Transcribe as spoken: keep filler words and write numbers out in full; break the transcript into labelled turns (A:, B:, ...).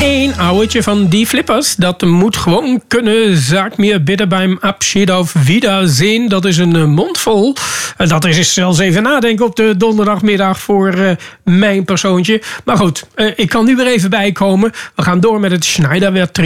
A: één ouwtje van die flippers. Dat moet gewoon kunnen. Sag mir bitte beim Abschied auf Wiedersehen. Dat is een mondvol. Dat is zelfs even nadenken op de donderdagmiddag voor uh, mijn persoontje. Maar goed, uh, ik kan nu weer even bijkomen. We gaan door met het Schneiderwert Trio.